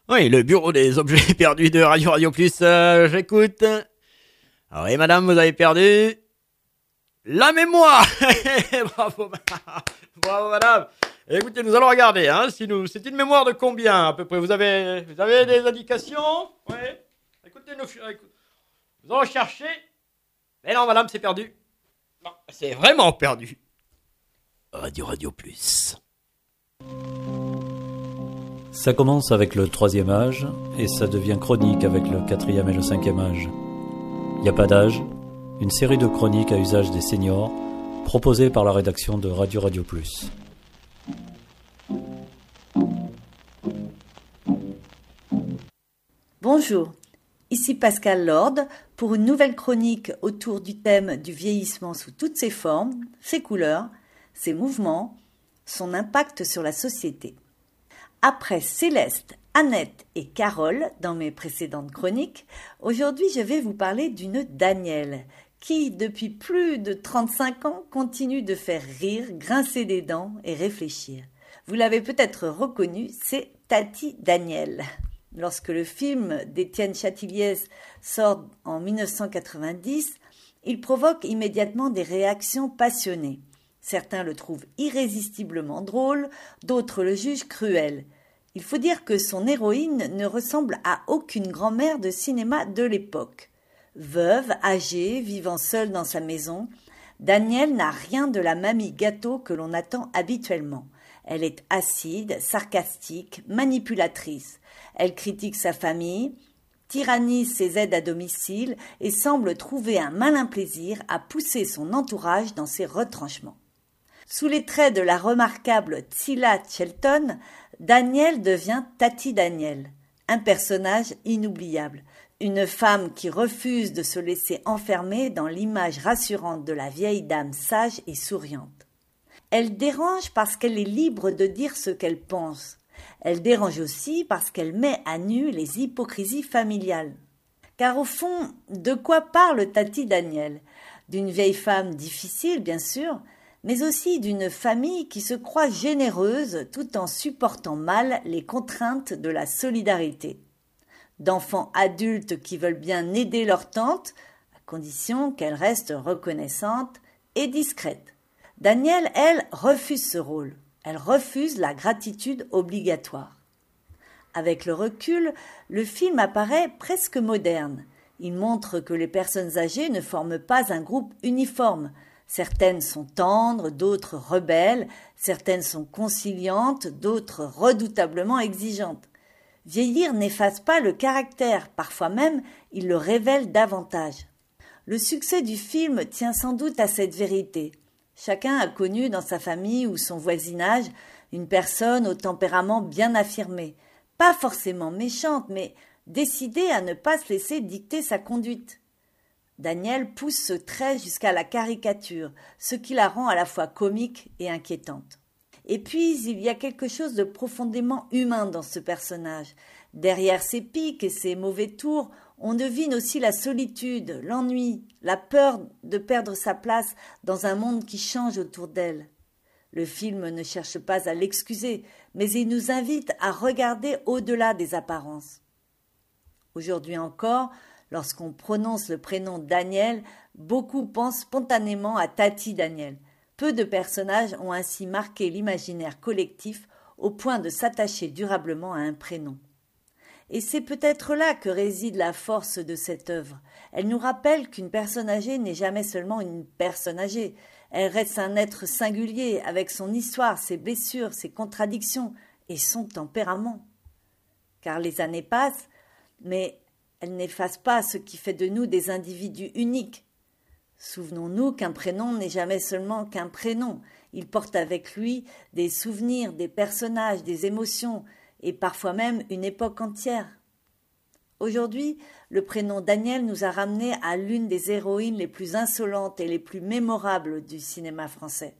Oui, le bureau des objets perdus de Radio Radio Plus, j'écoute. Ah oui, madame, vous avez perdu la mémoire. Bravo, bravo, madame. Écoutez, nous allons regarder, c'est une mémoire de combien à peu près. Vous avez des indications? Oui. Écoutez, nous allons chercher. Mais non, madame, c'est perdu. Non, c'est vraiment perdu. Radio Radio Plus. Ça commence avec le 3e âge et ça devient chronique avec le 4e et le 5e âge. Il n'y a pas d'âge, une série de chroniques à usage des seniors proposées par la rédaction de Radio Radio Plus. Bonjour, ici Pascal Lord pour une nouvelle chronique autour du thème du vieillissement sous toutes ses formes, ses couleurs, ses mouvements, son impact sur la société. Après Céleste, Annette et Carole dans mes précédentes chroniques, aujourd'hui je vais vous parler d'une Danielle qui, depuis plus de 35 ans, continue de faire rire, grincer des dents et réfléchir. Vous l'avez peut-être reconnue, c'est Tati Daniel. Lorsque le film d'Étienne Châtilliez sort en 1990, il provoque immédiatement des réactions passionnées. Certains le trouvent irrésistiblement drôle, d'autres le jugent cruel. Il faut dire que son héroïne ne ressemble à aucune grand-mère de cinéma de l'époque. Veuve, âgée, vivant seule dans sa maison, Danielle n'a rien de la mamie gâteau que l'on attend habituellement. Elle est acide, sarcastique, manipulatrice. Elle critique sa famille, tyrannise ses aides à domicile et semble trouver un malin plaisir à pousser son entourage dans ses retranchements. Sous les traits de la remarquable Tsila Shelton, Danielle devient Tati Daniel, un personnage inoubliable, une femme qui refuse de se laisser enfermer dans l'image rassurante de la vieille dame sage et souriante. Elle dérange parce qu'elle est libre de dire ce qu'elle pense. Elle dérange aussi parce qu'elle met à nu les hypocrisies familiales. Car au fond, de quoi parle Tati Daniel? D'une vieille femme difficile, bien sûr, mais aussi d'une famille qui se croit généreuse tout en supportant mal les contraintes de la solidarité. D'enfants adultes qui veulent bien aider leur tante, à condition qu'elle reste reconnaissante et discrète. Danielle, elle, refuse ce rôle. Elle refuse la gratitude obligatoire. Avec le recul, le film apparaît presque moderne. Il montre que les personnes âgées ne forment pas un groupe uniforme. Certaines sont tendres, d'autres rebelles, certaines sont conciliantes, d'autres redoutablement exigeantes. Vieillir n'efface pas le caractère, parfois même il le révèle davantage. Le succès du film tient sans doute à cette vérité. Chacun a connu dans sa famille ou son voisinage une personne au tempérament bien affirmé, pas forcément méchante, mais décidée à ne pas se laisser dicter sa conduite. Danielle pousse ce trait jusqu'à la caricature, ce qui la rend à la fois comique et inquiétante. Et puis, il y a quelque chose de profondément humain dans ce personnage. Derrière ses piques et ses mauvais tours, on devine aussi la solitude, l'ennui, la peur de perdre sa place dans un monde qui change autour d'elle. Le film ne cherche pas à l'excuser, mais il nous invite à regarder au-delà des apparences. Aujourd'hui encore, lorsqu'on prononce le prénom Daniel, beaucoup pensent spontanément à Tati Daniel. Peu de personnages ont ainsi marqué l'imaginaire collectif au point de s'attacher durablement à un prénom. Et c'est peut-être là que réside la force de cette œuvre. Elle nous rappelle qu'une personne âgée n'est jamais seulement une personne âgée. Elle reste un être singulier, avec son histoire, ses blessures, ses contradictions et son tempérament. Car les années passent, mais elles n'effacent pas ce qui fait de nous des individus uniques. Souvenons-nous qu'un prénom n'est jamais seulement qu'un prénom. Il porte avec lui des souvenirs, des personnages, des émotions, et parfois même une époque entière. Aujourd'hui, le prénom Daniel nous a ramenés à l'une des héroïnes les plus insolentes et les plus mémorables du cinéma français.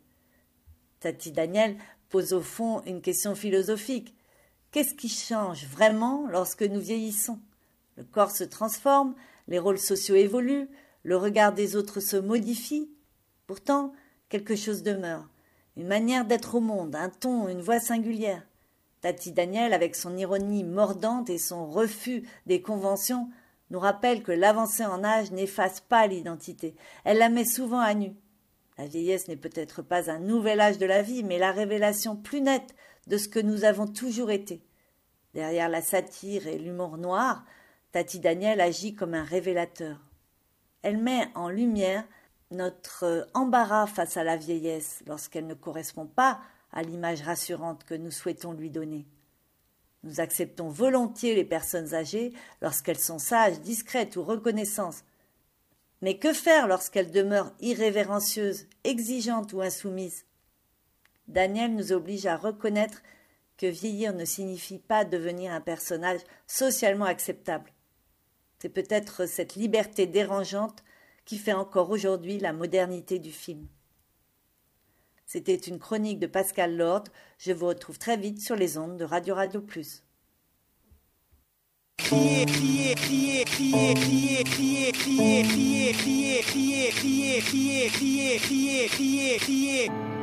Tati Daniel pose au fond une question philosophique. Qu'est-ce qui change vraiment lorsque nous vieillissons? Le corps se transforme, les rôles sociaux évoluent, le regard des autres se modifie. Pourtant, quelque chose demeure, une manière d'être au monde, un ton, une voix singulière. Tati Daniel, avec son ironie mordante et son refus des conventions, nous rappelle que l'avancée en âge n'efface pas l'identité. Elle la met souvent à nu. La vieillesse n'est peut-être pas un nouvel âge de la vie, mais la révélation plus nette de ce que nous avons toujours été. Derrière la satire et l'humour noir, Tati Daniel agit comme un révélateur. Elle met en lumière notre embarras face à la vieillesse lorsqu'elle ne correspond pas à l'image rassurante que nous souhaitons lui donner. Nous acceptons volontiers les personnes âgées lorsqu'elles sont sages, discrètes ou reconnaissantes. Mais que faire lorsqu'elles demeurent irrévérencieuses, exigeantes ou insoumises ? Daniel nous oblige à reconnaître que vieillir ne signifie pas devenir un personnage socialement acceptable. C'est peut-être cette liberté dérangeante qui fait encore aujourd'hui la modernité du film. C'était une chronique de Pascal Lord. Je vous retrouve très vite sur les ondes de Radio Radio Plus. Crier, crier, crier, crier, crier, crier, crier, crier, crier, crier, crier, crier, crier, crier, crier, crier.